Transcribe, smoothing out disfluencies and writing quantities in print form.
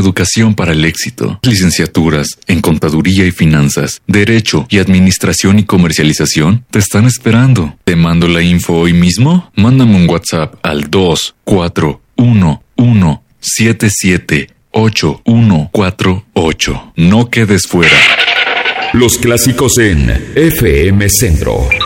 educación para el éxito. Licenciaturas en Contaduría y Finanzas, Derecho y Administración y Comercialización te están esperando. ¿Te mando la info hoy mismo? Mándame un WhatsApp al 241-177-8148. No quedes fuera. Los clásicos en FM Centro.